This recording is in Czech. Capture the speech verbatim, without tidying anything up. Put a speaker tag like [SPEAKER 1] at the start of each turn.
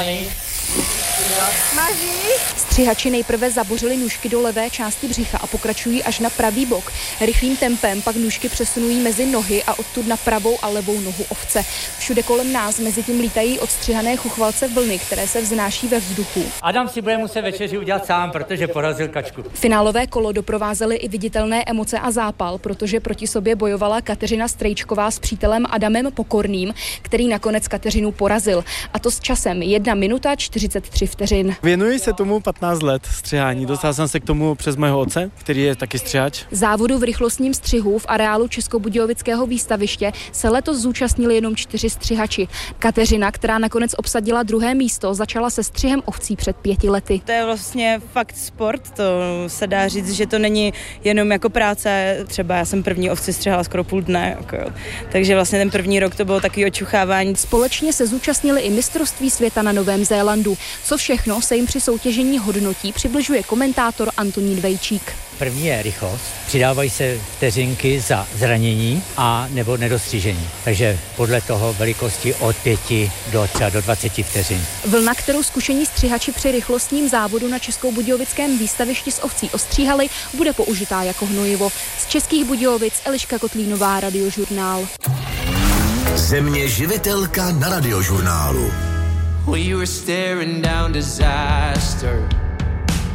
[SPEAKER 1] stříhaný.
[SPEAKER 2] Střihači nejprve zabořili nůžky do levé části břicha a pokračují až na pravý bok. Rychlým tempem pak nůžky přesunují mezi nohy a odtud na pravou a levou nohu ovce. Všude kolem nás mezi tím lítají odstřihané chuchvalce vlny, které se vznáší ve vzduchu.
[SPEAKER 1] Adam si bude muset večeři udělat sám, protože porazil kačku.
[SPEAKER 2] Finálové kolo doprovázely i viditelné emoce a zápal, protože proti sobě bojovala Kateřina Strejčková s přítelem Adamem Pokorným, který nakonec Kateřinu porazil. A to s časem jedna minuta čtyřicet tři vteřin.
[SPEAKER 3] Věnuji se tomu patnáct let střihání. Dostal jsem se k tomu přes mého otce, který je taky střihač.
[SPEAKER 2] Závodu v rychlostním střihu v areálu Českobudějovického výstaviště se letos zúčastnili jenom čtyři střihači. Kateřina, která nakonec obsadila druhé místo, začala se střihem ovcí před pěti lety.
[SPEAKER 4] To je vlastně fakt sport, to se dá říct, že to není jenom jako práce. Třeba já jsem první ovci střihala skoro půl dne, jako jo. Takže vlastně ten první rok to bylo takový očuchávání.
[SPEAKER 2] Společně se zúčastnili i mistrovství světa na Novém Zélandu. Co všechno se jim při soutěžení hodnotí, přibližuje komentátor Antonín Vejčík.
[SPEAKER 1] První je rychlost, přidávají se vteřinky za zranění a nebo nedostřižení. Takže podle toho velikosti od pěti do třeba do dvaceti vteřin.
[SPEAKER 2] Vlna, kterou zkušení střihači při rychlostním závodu na Českobudějovickém výstavišti s ovcí ostříhali, bude použitá jako hnojivo. Z Českých Budějovic Eliška Kotlínová, Radiožurnál.
[SPEAKER 5] Země živitelka na Radiožurnálu.
[SPEAKER 6] We were staring down disaster.